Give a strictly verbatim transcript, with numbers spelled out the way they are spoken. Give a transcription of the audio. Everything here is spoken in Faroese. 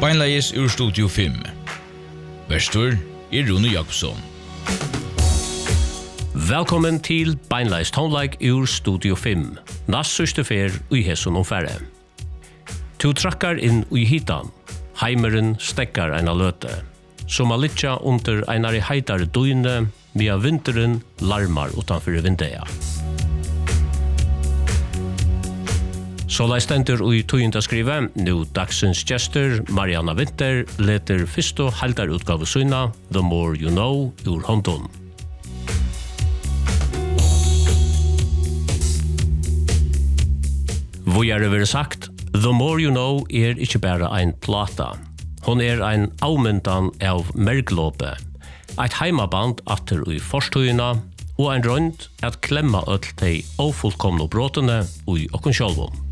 Beinleis ur Studio fem. Verstur er Rune Jakobsson. Velkommen til Beinleis tonleik ur Studio fem. Nast sørste fer ui hesson og færre. To trakkar inn ui hitan. Heimeren stekkar eina løte. Som a litja under einari heitare døgnet, via vinteren larmar utanfor vindeia. Så lai stendur ui tøyinda skrive, nu dagsens gestur, Marianna Winter, leter fyrsto heldar utgave syna, The More You Know, ur håndun. Hvor er det vært sagt, The More You Know er ikkje bare ein plata. Hon er ein avmyndan av merglåpe, eit heimaband atter ui forstøyina, og ein rønt at klemma öll tei ofullkomno brotene ui okkun sjálvum.